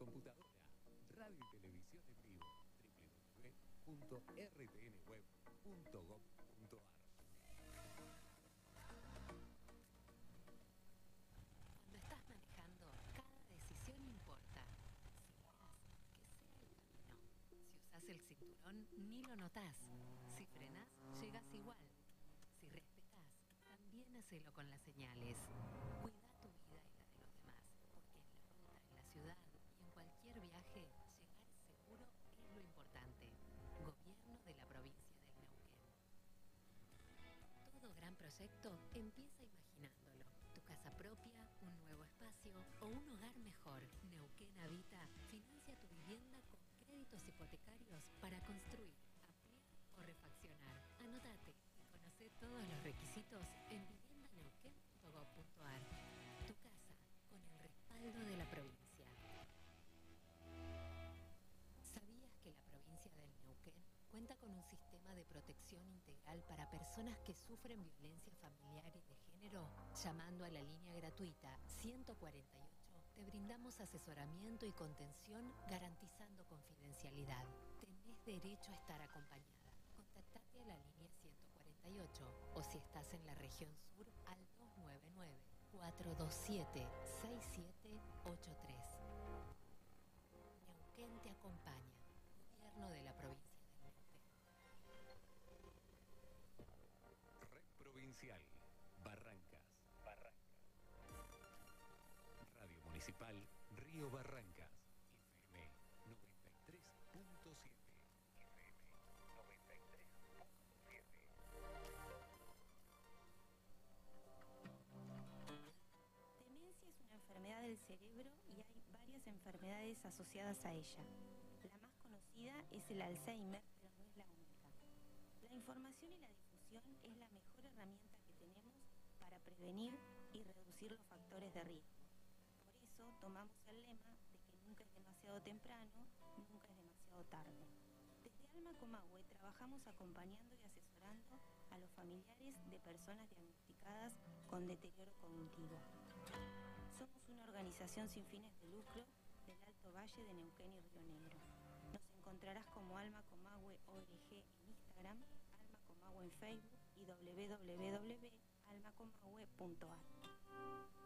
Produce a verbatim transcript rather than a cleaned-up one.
computadora. Radio y televisión en vivo. doble u doble u doble u punto r t n web punto gob punto a r. Cuando estás manejando, cada decisión importa. Si miras, que sea el camino. Si usas el cinturón, ni lo notás. Si frenás, llegás igual. Si respetás, también hacelo con las señales. Cuida tu vida y la de los demás, porque en la ruta, en la ciudad y en cualquier viaje, llegar seguro es lo importante. Gobierno de la provincia del Neuquén. Todo gran proyecto empieza imaginándolo. Tu casa propia, un nuevo espacio o un hogar mejor. Neuquén Habita financia tu vivienda con créditos hipotecarios para construir, ampliar o refaccionar. Anótate y conoce todos los requisitos en vivienda neuquén punto gob punto a r. Tu casa con el respaldo de la provincia. ¿Sabías que la provincia del Neuquén cuenta con un sistema de protección integral para personas que sufren violencia familiar y de género? Llamando a la línea gratuita ciento cuarenta y ocho, te brindamos asesoramiento y contención garantizando confidencialidad. Tenés derecho a estar acompañada. Contactate a la línea ciento cuarenta y ocho o si estás en la región sur al dos nueve nueve, cuatro dos siete, seis siete ocho tres. Neuquén te acompaña. Gobierno de la provincia de Neuquén. Red Provincial. Barrancas. Barrancas. Radio Municipal Río Barrancas. F M noventa y tres punto siete. F M noventa y tres punto siete. Demencia es una enfermedad del cerebro y hay varias enfermedades asociadas a ella. La más conocida es el Alzheimer, pero no es la única. La información y la difusión es la mejor herramienta que tenemos para prevenir y reducir los factores de riesgo. Por eso tomamos el lema de que nunca es demasiado temprano, nunca es demasiado tarde. Desde Alma Comahue trabajamos acompañando y asesorando a los familiares de personas diagnosticadas con deterioro cognitivo. Somos una organización sin fines de lucro del Alto Valle de Neuquén y Río Negro. Nos encontrarás como Alma Comahue O R G en Instagram, Alma Comahue en Facebook y doble u doble u doble u punto alma comahue punto a r.